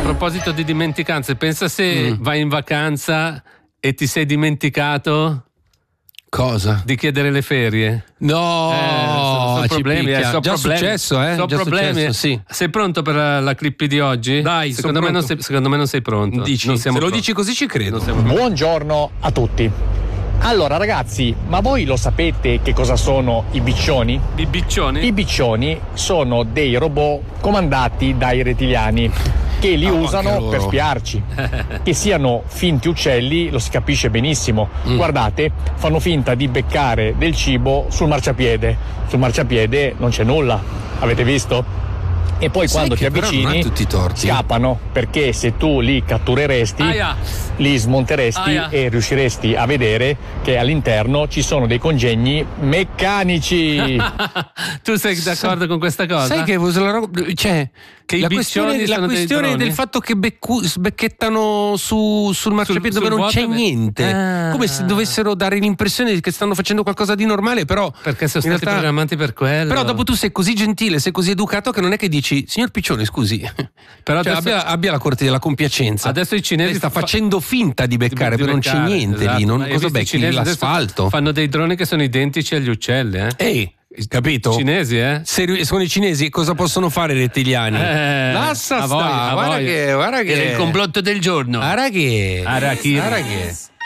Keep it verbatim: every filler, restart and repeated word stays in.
proposito di dimenticanze, pensa se mm. vai in vacanza e ti sei dimenticato cosa? Di chiedere le ferie. No, eh, sono, sono problemi, eh, sono già problemi. successo, eh? Sono già problemi. Successo, sì. Sei pronto per la, la clip di oggi? Dai, secondo me, non sei, secondo me non sei pronto. Dici, non siamo se lo pronti. dici così ci credo. Buongiorno a tutti. Allora ragazzi, ma voi lo sapete che cosa sono i biccioni? I biccioni? I biccioni sono dei robot comandati dai rettiliani che li oh, usano per spiarci. Che siano finti uccelli lo si capisce benissimo. Mm. Guardate, fanno finta di beccare del cibo sul marciapiede. Sul marciapiede non c'è nulla. Avete visto? E poi sai quando ti avvicini scappano, perché se tu li cattureresti, Aia. li smonteresti Aia. e riusciresti a vedere che all'interno ci sono dei congegni meccanici. Tu sei d'accordo con questa cosa? Sai che cioè, che la questione, la questione del fatto che beccu, sbecchettano su, sul marciapiede dove non c'è niente, ah. come se dovessero dare l'impressione che stanno facendo qualcosa di normale, però perché sono stati realtà, programmati per quello. Però dopo tu sei così gentile, sei così educato che non è che dici signor Piccione scusi, però cioè, abbia, abbia la corte della compiacenza. Adesso i cinesi sta fa... facendo finta di beccare, di, però di non c'è niente esatto. lì, non, cosa becchi? L'asfalto. Fanno dei droni che sono identici agli uccelli, eh? Ehi, capito? Cinesi, eh? Se sono i cinesi, cosa possono fare i rettiliani? Eh, Lassa sta, guarda che, guarda che era il complotto del giorno. Guarda che, Arachiri. Guarda che